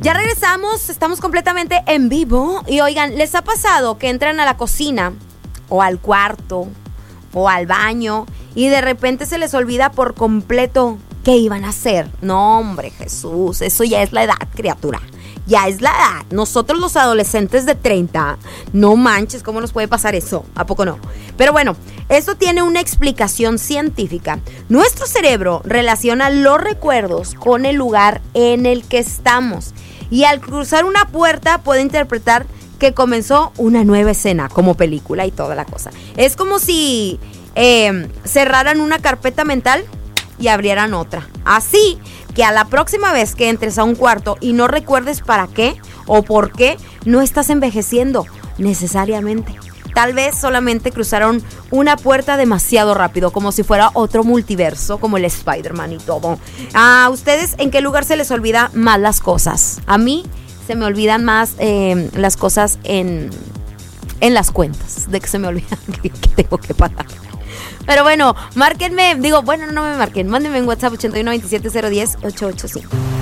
Ya regresamos, estamos completamente en vivo. Y oigan, ¿les ha pasado que entran a la cocina o al cuarto o al baño y de repente se les olvida por completo qué iban a hacer? No, hombre, Jesús, eso ya es la edad, criatura. Ya es la edad. Nosotros los adolescentes de 30, no manches, ¿cómo nos puede pasar eso? ¿A poco no? Pero bueno, esto tiene una explicación científica. Nuestro cerebro relaciona los recuerdos con el lugar en el que estamos. Y al cruzar una puerta puede interpretar que comenzó una nueva escena, como película y toda la cosa. Es como si cerraran una carpeta mental y abrieran otra. Así que a la próxima vez que entres a un cuarto y no recuerdes para qué o por qué, no estás envejeciendo necesariamente. Tal vez solamente cruzaron una puerta demasiado rápido, como si fuera otro multiverso, como el Spider-Man y todo. ¿A ustedes en qué lugar se les olvida más las cosas? A mí se me olvidan más las cosas en las cuentas, de que se me olvidan que tengo que pagar. Pero bueno, márquenme, no me marquen, mándenme en WhatsApp 81 27 010 885.